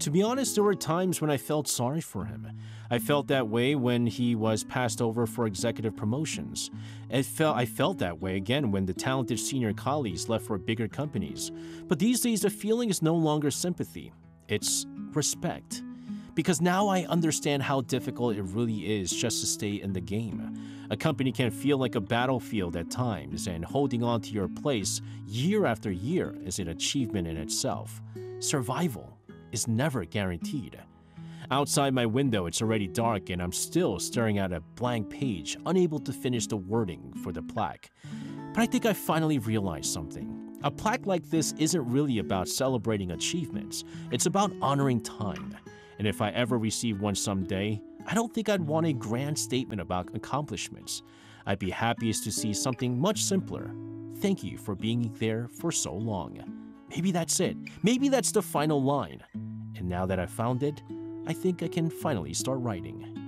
To be honest, there were times when I felt sorry for him. I felt that way when he was passed over for executive promotions. I felt that way again when the talented senior colleagues left for bigger companies. But these days, the feeling is no longer sympathy. It's respect. Because now I understand how difficult it really is just to stay in the game. A company can feel like a battlefield at times, and holding on to your place year after year is an achievement in itself. Survival is never guaranteed. Outside my window, it's already dark and I'm still staring at a blank page, unable to finish the wording for the plaque. But I think I finally realized something. A plaque like this isn't really about celebrating achievements. It's about honoring time. And if I ever receive one someday, I don't think I'd want a grand statement about accomplishments. I'd be happiest to see something much simpler. Thank you for being there for so long. Maybe that's it. Maybe that's the final line. And now that I've found it, I think I can finally start writing.